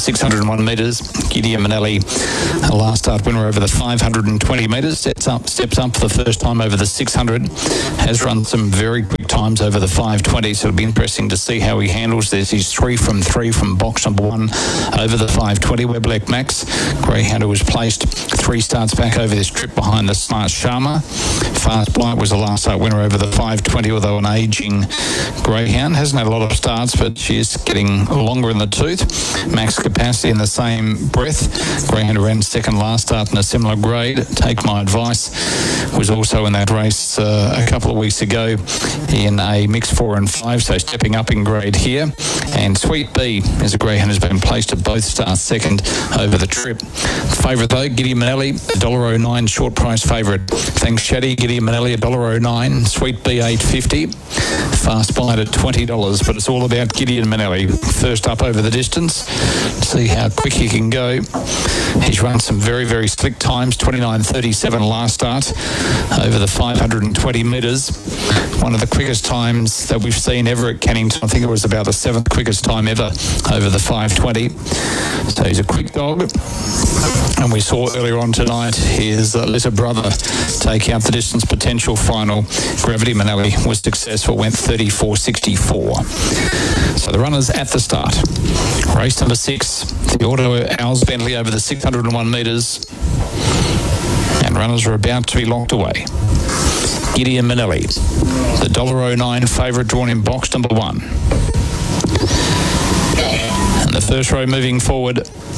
601 metres. Gideon Manelli, a last start winner over the 520 metres, steps up for the first time over the 600. Has run some very quick times over the 520, so it'll be interesting to see how he handles this. He's 3 from 3 from box number 1 over the 520. Weblek Max, greyhound who was placed 3 starts back over this trip behind the Smart Sharma. Fast Blight was the last start winner over the 520, although an ageing greyhound. Hasn't had a lot of starts, but she is getting longer in the tooth. Max Capacity in the same breath. Greyhound who ran second last start in a similar grade. Take My Advice was also in that race a couple of weeks ago in a mixed 4 and 5, so stepping up in grade here. And Sweet Bee is a greyhound who's been placed at both starts second over the trip. Favourite though, Gideon Manelli, $1.09 short price favourite. Thanks Shaddy, Gideon Manelli $1.09, Sweet Bee $8.50, Fast Blight at $20, but it's all about Gideon Manelli. First up over the distance, see how quick he can go. He's run some very, very slick times, 29.37 last start over the 520 metres. One of the quickest times that we've seen ever at Cannington. I think it was about the 7th quickest time ever over the 520. So he's a quick dog. And we saw earlier on tonight his little brother take out the distance potential final. Gravity Manelli was successful, went 34.64. So the runners at the start. Race number 6, the Auto Owls Bentley over the 601 metres. And runners are about to be locked away. Gideon Manelli, the $1.09 favourite, drawn in box number 1. And the first row moving forward.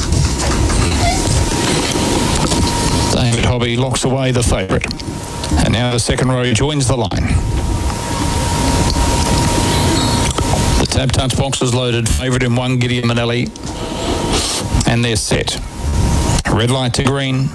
David Hobby locks away the favourite. And now the second row joins the line. The Tab Touch box is loaded. Favourite in 1, Gideon Manelli. And they're set. Red light to green.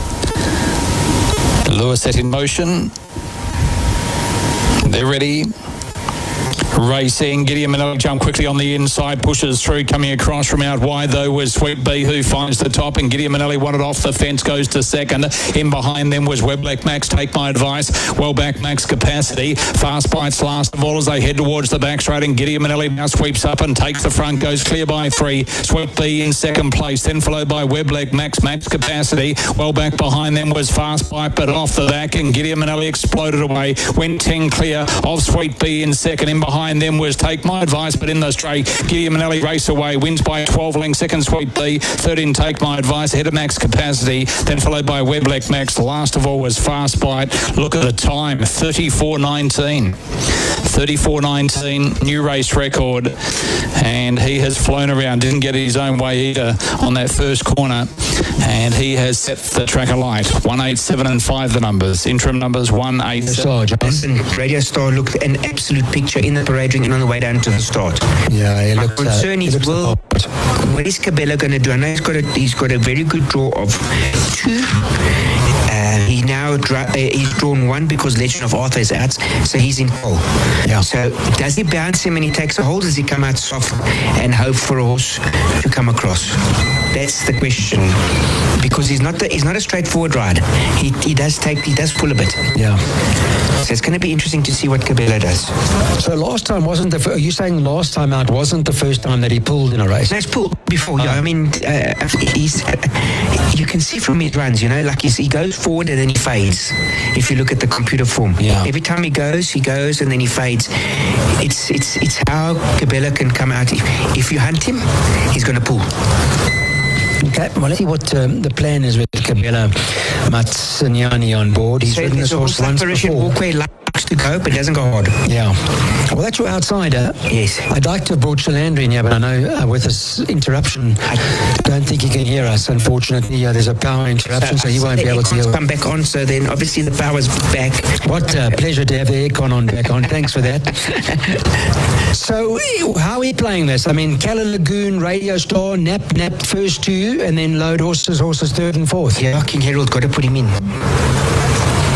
The lure set in motion. They're ready. Racing, Gideon Manelli jump quickly on the inside, pushes through, coming across from out wide though was Sweet Bee, who finds the top, and Gideon Manelli wanted off the fence, goes to second. In behind them was Weblek Max, Take My Advice, well back Max Capacity. Fast Bites last of all as they head towards the back straight, and Gideon Manelli now sweeps up and takes the front, goes clear by 3. Sweet Bee in second place, then followed by Weblek Max, Max Capacity. Well back behind them was Fast Bite, but off the back, and Gideon Manelli exploded away, went 10 clear of Sweet Bee in second. In behind them was Take My Advice, but in the straight, Gideon Manelli race away, wins by 12 lengths. Second, Sweet Bee. Third in Take My Advice, ahead of Max Capacity, then followed by Weblek Max. Last of all was Fast Bite. Look at the time, 34.19. 34.19, new race record, and he has flown around, didn't get his own way either on that first corner, and he has set the track alight. 187 and 5 the numbers, interim numbers 187. Listen, Radio Star looked an absolute picture in the parade ring and on the way down to the start. Yeah, he My looked, concern is, what is Cabela going to do? I know he's got a very good draw of 2. He's drawn 1 because Legend of Arthur is out, so he's in pole. Yeah. So does he bounce him and he takes a hold? Does he come out soft and hope for a horse to come across? That's the question, because he's not a straightforward rider. He does pull a bit. Yeah. So it's going to be interesting to see what Cabela does. So last time are you saying last time out wasn't the first time that he pulled in a race? No, he's pulled before. Yeah, I mean, you can see from his runs, like he goes forward and then he fades. If you look at the computer form, every time he goes and then he fades. It's how Cabela can come out. If you hunt him, he's going to pull. Okay, well, let's see what the plan is with Cabela Matsanyani on board. He's ridden this horse once before. Walkway likes to go, but doesn't go hard. Yeah. Well, that's your outsider. Yes. I'd like to have brought Shalandri in here, but I know with this interruption, I don't think he can hear us. Unfortunately, there's a power interruption, so he won't be able to hear. Come back on, so then obviously the power's back. What a pleasure to have the aircon on back on. Thanks for that. So, how are we playing this? I mean, Calla Lagoon, Radio Star, Nap, first 2, and then load horses third and fourth. Yeah, King Harold got to put him in.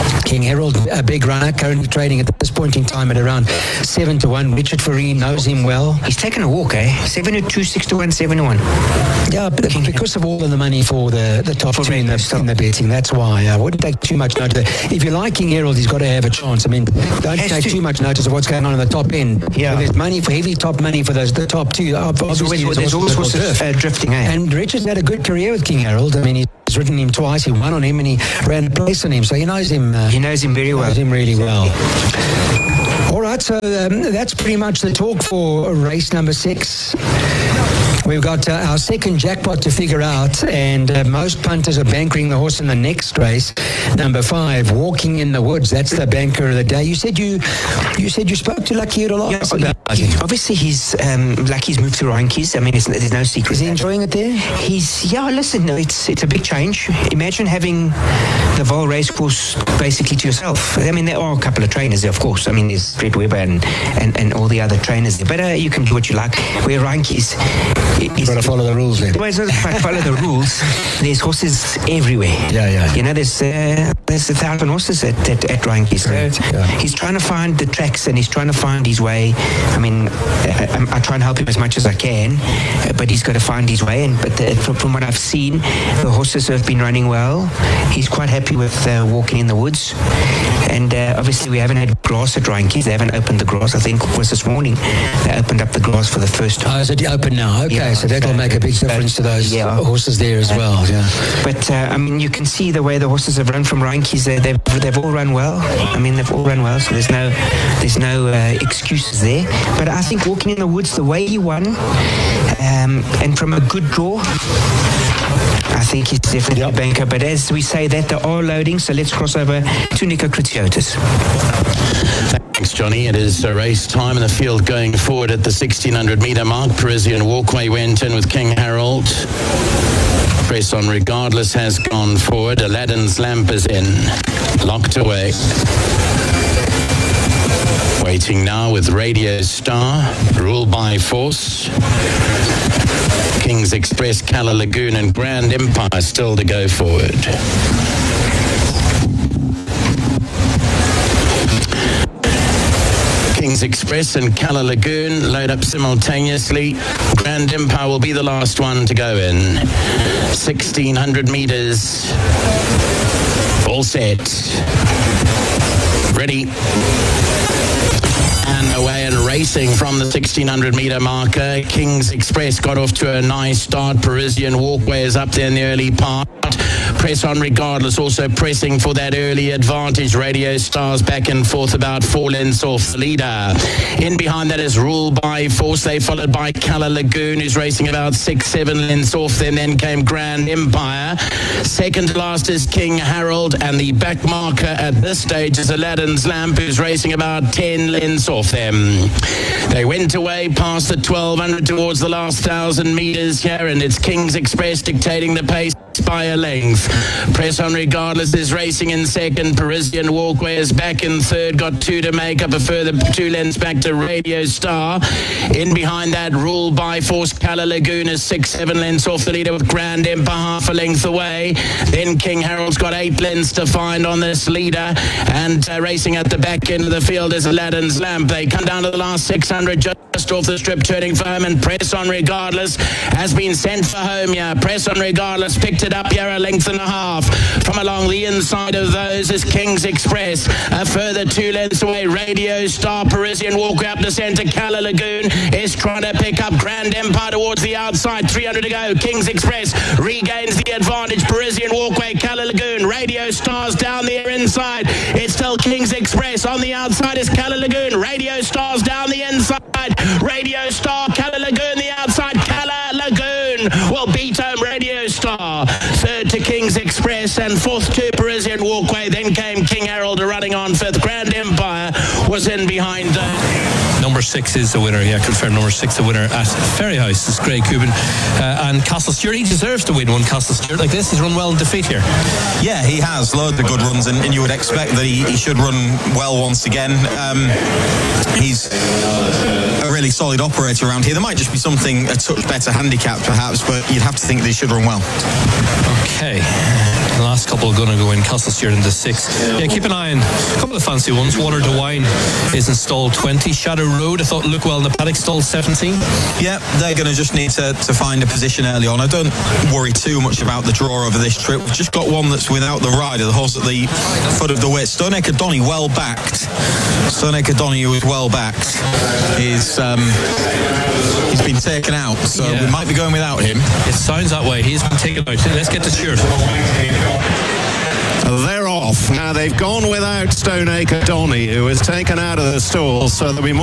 King Harold, a big runner, currently trading at this point in time at around 7-1. Richard Farine knows him well. He's taken a walk, 7-2, 6-1, 7-1. Yeah, but because of all of the money for the top two in the betting, that's why I wouldn't take too much notice of that. If you like King Harold, he's got to have a chance. I mean, don't take too much notice of what's going on in the top end. Yeah. There's money for heavy top money for the top two. There's all sorts of drifting, And Richard's had a good career with King Harold. I mean, he's ridden him twice. He won on him and he ran a place on him. So he knows him. He knows him very well. Knows him really well. All right, so that's pretty much the talk for race number 6. We've got our second jackpot to figure out, and most punters are bankering the horse in the next race, number 5, Walking in the Woods. That's the banker of the day. You said you spoke to Lucky a lot. Obviously, Lucky's moved to Reinke's. I mean, there's no secret. Is he enjoying it there? Listen, it's a big change. Imagine having the Vaal Racecourse basically to yourself. I mean, there are a couple of trainers there, of course. I mean, there's Fred Weber and all the other trainers there. But you can do what you like. Where Reinke's, you've got to follow the rules then. Well, it's not if I follow the rules. There's horses everywhere. Yeah. You know, there's 1,000 horses at Reinke's. So he's trying to find the tracks and he's trying to find his way. I mean, I try and help him as much as I can, but he's got to find his way. But from what I've seen, the horses have been running well. He's quite happy with Walking in the Woods. And obviously we haven't had grass at Reinke's. They haven't opened the grass. I think it was this morning they opened up the grass for the first time. Oh, is it open now? Okay, yeah, so that'll make a big difference to those horses there as well. Yeah. But I mean, you can see the way the horses have run from Reinke's. They've all run well. I mean, they've all run well. So there's no excuses there. But I think Walking in the Woods, the way he won, and from a good draw, I think he's definitely a banker. But as we say that, they are loading. So let's cross over to Nico Critiotis. Thanks, Johnny. It is a race time in the field going forward at the 1,600 metre mark. Parisian Walkway went in with King Harold. Press on Regardless has gone forward. Aladdin's Lamp is in. Locked away. Waiting now with Radio Star. Rule by Force. King's Express, Cala Lagoon and Grand Empire still to go forward. King's Express and Cala Lagoon load up simultaneously. Grand Empire will be the last one to go in. 1,600 metres. All set. Ready. And away and racing from the 1,600 metre marker. King's Express got off to a nice start. Parisian Walkway is up there in the early part. Press on Regardless also pressing for that early advantage. Radio Stars back and forth about 4 lengths off the leader. In behind that is Rule by Force. They followed by Cala Lagoon, who's racing about 6-7 lengths off them. Then came Grand Empire. Second to last is King Harold, and the back marker at this stage is Aladdin's Lamp, who's racing about 10 lengths off them. They went away past the 1,200 towards the last 1,000 metres here, and it's King's Express dictating the pace by a length. Press on Regardless is racing in second. Parisian Walkway is back in third. Got 2 to make up, a further 2 lengths back to Radio Star. In behind that, Rule by Force. Cala Lagoon is 6-7 lengths off the leader with Grand Empire half a length away. Then King Harold's got 8 lengths to find on this leader. And racing at the back end of the field is Aladdin's Lamp. They come down to the last 600 just off the strip, turning for home, and Press on Regardless has been sent for home here. Press on Regardless picked it up here a length and a half. From along the inside of those is King's Express. A further 2 lengths away, Radio Star. Parisian Walkway up to centre. Cala Lagoon is trying to pick up Grand Empire towards the outside. 300 to go. King's Express regains the advantage. Parisian Walkway, Cala Lagoon. Radio Star's down there inside. It's still King's Express. On the outside is Cala Lagoon. Radio Star's down the inside. Radio Star, Cala Lagoon, the outside. Cala Lagoon will beat home Radio Star. Third to King's Express and fourth to Parisian Walkway. Then came King Harold running on fifth. Grand Empire was in behind. Number 6 is the winner. Yeah, confirmed number 6 the winner at Ferryhouse. This is Grey Cuban. And Castle Stewart, he deserves to win one. Castle Stewart like this, he's run well in defeat here. Yeah, he has loads of good runs, and you would expect that he should run well once again. He's a really solid operator around here. There might just be something a touch better handicap perhaps, but you'd have to think they should run well. Okay. The last last couple are going to go in. Castle Stewart into 6. Yeah, keep an eye on a couple of fancy ones. Water DeWine is installed 20. Shadow Road, I thought looked well in the paddock, stalled 17. Yeah, they're going to just need to find a position early on. I don't worry too much about the draw over this trip. We've just got one that's without the rider, the horse at the foot of the weight. Stoneacre Donny, well backed. Stoneacre Donny, who is well backed, he's been taken out, so we might be going without him. It sounds that way. He's been taken out. Let's get to Stewart. They're off. Now they've gone without Stoneacre Donny, who was taken out of the stall, so there'll be more